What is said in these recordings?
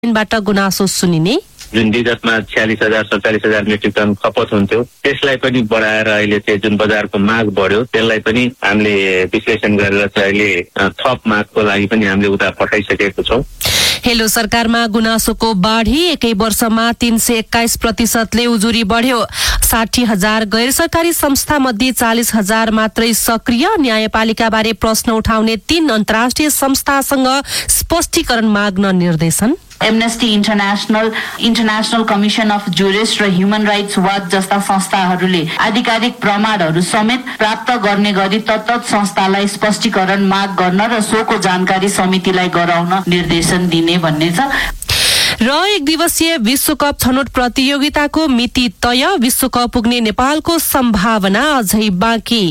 बाट गुनासो सुनिने जुन विगतमा 46,000-47,000 मेट्रिक टन खपत हुन्थ्यो त्यसलाई पनि बढाएर अहिले चाहिँ जुन बजारको माग बढ्यो त्यसलाई पनि हामीले विश्लेषण गरेर चाहिँ अहिले थप मागको लागि पनि हामीले उता पठाइसकेको छौं। हेलो सरकारमा गुनासोको बाढी एकै वर्षमा 321% उजुरी बढ्यो। 60,000 गैर सरकारी संस्था मध्ये 40,000 मात्रै सक्रिय। न्यायपालिका बारे प्रश्न उठाउने 3 अन्तर्राष्ट्रिय संस्थासँग स्पष्टीकरण माग्न निर्देशन। Amnesty international commission of jurist र ह्युमन राइट्स वाच जस्ता संस्थाहरूले आधिकारिक प्रमाणहरू समेत प्राप्त गर्ने गरी तत्त संस्थालाई स्पष्टीकरण माग गर्न र सोको जानकारी समितिलाई गराउन निर्देशन दिने भन्ने छ। र 1 दिवसीय विश्वकप छनौट प्रतियोगिताको मिति तय। विश्वकप पुग्ने नेपालको सम्भावना अझै बाँकी।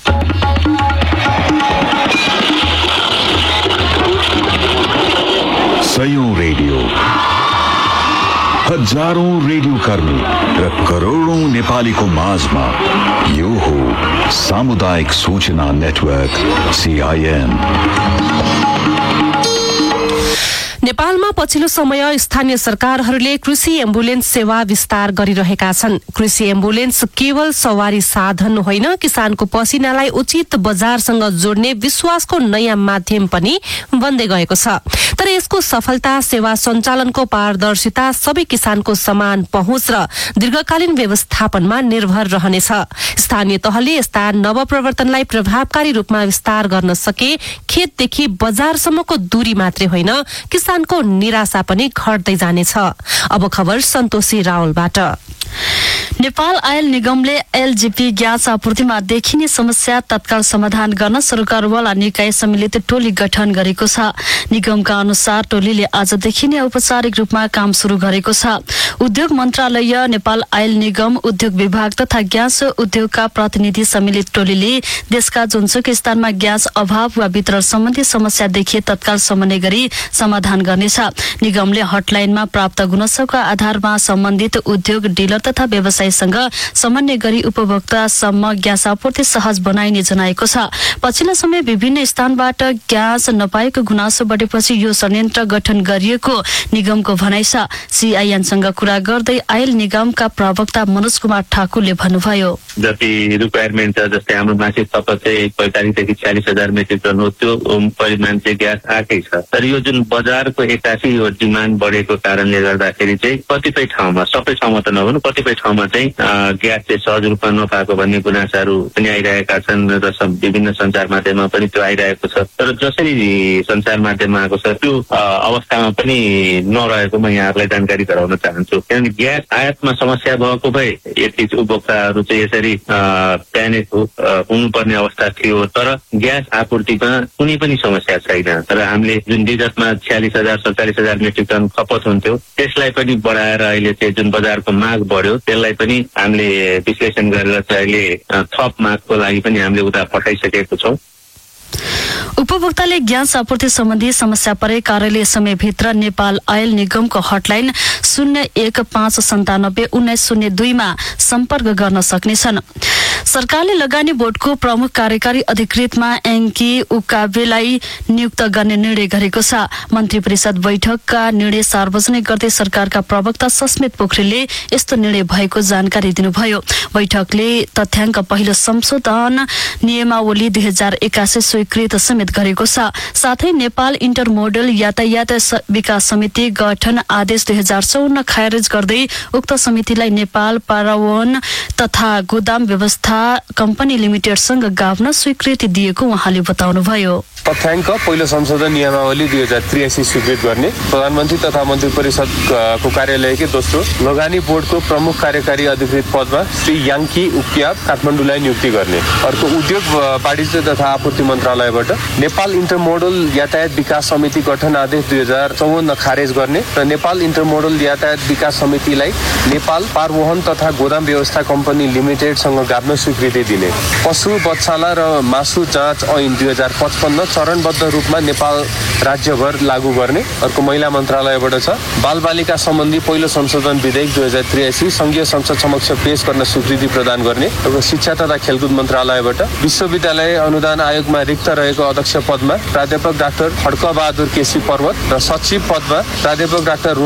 सयौं रेडियो, हजारौं रेडियो कर्मी र करोडौं नेपालीको माझमा यो हो सामुदायिक सूचना नेटवर्क CIN। नेपालमा पछिल्लो समय स्थानीय सरकारहरूले कृषि एम्बुलेन्स सेवा विस्तार गरिरहेका छन्। कृषि एम्बुलेन्स केवल सवारी साधन होइन, किसानको पसिनालाई उचित बजारसँग जोड्ने विश्वासको नयाँ माध्यम पनि बन्दै गएको छ। तर यसको सफलता, सेवा सञ्चालनको पारदर्शिता, सबै किसानको समान पहुँच र दीर्घकालीन व्यवस्थापनमा निर्भर रहनेछ। स्थानीय तहले यस्ता नवप्रवर्तनलाई प्रभावकारी रूपमा विस्तार गर्न सके खेतदेखि बजारसम्मको दूरी मात्रै होइन, किसानको निराशा पनि घट्दै जानेछ। अब खबर सन्तोषी रावलबाट। नेपाल आयल निगमले एलजीपी ग्यास आपूर्तिमा देखिने समस्या तत्काल समाधान गर्न सरकारवाला निकाय सम्मिलित टोली गठन गरेको छ। निगमका अनुसार टोलीले आजदेखि नै औपचारिक रूपमा काम शुरू गरेको छ। उद्योग मन्त्रालय, नेपाल आयल निगम, उद्योग विभाग तथा ग्यास उद्योगका प्रतिनिधि सम्मिलित टोलीले देशका जुनसुकै स्थानमा ग्यास अभाव वा वितरण सम्बन्धी समस्या देखिए तत्काल समन्वय गरी समाधान गर्नेछ। निगमले हटलाइनमा प्राप्त गुनासोका आधारमा सम्बन्धित उद्योग, डिलर तथा व्यवसायीसँग समन्वय गरी उपभोक्तासम्म ग्यास आपूर्ति सहज बनाइने जनाएको छ। पछिल्लो समय विभिन्न स्थानबाट ग्यास नपाएको गुनासो बढेपछि यो संयन्त्र गठन गरिएको निगमको भनाइ छ। CIN-सँग कुरा गर्दै आयल निगमका प्रवक्ता मनोज कुमार ठाकुरले भन्नुभयो, जति रिक्वायरमेन्ट छ, जस्तै हाम्रो मासिक खपत चाहिँ 45,000 देखि 40,000 मेट्रिक टन हो, त्यो परिमाण चाहिँ ग्यास आएकै छ। तर यो जुन बजारको 81 यो डिमान्ड बढेको कारणले गर्दाखेरि चाहिँ कतिपय ठाउँमा, सबै ठाउँमा त नभनु, कतिपय ठाउँमा चाहिँ ग्यास चाहिँ सहज रूपमा नपाएको भन्ने गुनासाहरू पनि आइरहेका छन् र विभिन्न सञ्चार माध्यममा पनि त्यो आइरहेको छ। तर जसरी सञ्चार माध्यममा आएको छ त्यो अवस्थामा पनि नरहेको म यहाँहरूलाई जानकारी गराउन चाहन्छु। किनभने ग्यास आयातमा समस्या भएको भए यति उपभोक्ताहरू चाहिँ यसरी प्यानिक हुनुपर्ने अवस्था थियो। तर ग्यास आपूर्तिमा कुनै पनि समस्या छैन। तर हामीले जुन विगतमा 46,000-47,000 मेट्रिक टन खपत हुन्थ्यो त्यसलाई पनि बढाएर अहिले चाहिँ जुन बजारको माग बढ्यो त्यसलाई पनि हामीले विश्लेषण गरेर चाहिँ अहिले थप मागको लागि पनि हामीले उता पठाइसकेको छौं। उपभोक्ताले ग्यास आपूर्ति सम्बन्धी समस्या परे कार्यालय समयभित्र नेपाल आयल निगमको हटलाइन 0115971902 मा सम्पर्क गर्न सक्नेछन्। सरकारले लगानी बोर्डको प्रमुख कार्यकारी अधिकृतमा एङ्की उकाबेलाई नियुक्त गर्ने निर्णय गरेको छ। मन्त्री परिषद बैठकका निर्णय सार्वजनिक गर्दै सरकारका प्रवक्ता सस्मित पोखरेलले यस्तो निर्णय भएको जानकारी दिनुभयो। बैठकले तथ्याङ्क पहिलो संशोधन नियमावली 2081 स्वीकृत समेत गरेको छ। साथै नेपाल इन्टरमोडल यातायात विकास समिति गठन आदेश 2054 खारेज गर्दै उक्त समितिलाई नेपाल परिवहन तथा गोदाम व्यवस्था कम्पनी लिमिटेडसँग गाभ्न स्वीकृति दिएको उहाँले बताउनुभयो। तथ्याङ्क पहिलो संशोधन नियमावली 2083 स्वीकृत गर्ने, प्रधानमन्त्री तथा मन्त्री परिषदको कार्यालयकै दोस्रो लगानी बोर्डको प्रमुख कार्यकारी अधिकृत पदमा श्री याङ्की उक्याब काठमाडौँलाई नियुक्ति गर्ने। अर्को उद्योग वाणिज्य तथा आपूर्ति मन्त्रालयबाट नेपाल इन्टरमोडल यातायात विकास समिति गठन आदेश 2054 खारेज गर्ने र नेपाल इन्टरमोडल यातायात विकास समितिलाई नेपाल परिवहन तथा गोदाम व्यवस्था कम्पनी लिमिटेडसँग गाभ्न स्वीकृति दिने। पशु बच्छाला र मासु जाँच ऐन 2055 चरणबद्ध रूपमा नेपाल राज्यभर लागू गर्ने अर्को महिला मन्त्रालयबाट छ। बालबालिका सम्बन्धी पहिलो संशोधन विधेयक 2083 संघीय संसद समक्ष पेश गर्न स्वीकृति प्रदान गर्ने अर्को शिक्षा तथा खेलकुद मन्त्रालयबाट। विश्वविद्यालय अनुदान आयोगमा रिक्त रहेको अध्यक्ष पदमा प्राध्यापक डाक्टर खड्कबहादुर केसी पर्वत र सचिव पदमा प्राध्यापक डाक्टर